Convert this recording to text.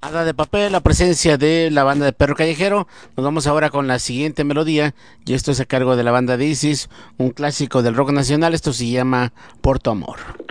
Hada de Papel, la presencia de la banda de Perro Callejero. Nos vamos ahora con la siguiente melodía, y esto es a cargo de la banda de Isis, un clásico del rock nacional. Esto se llama Por tu amor.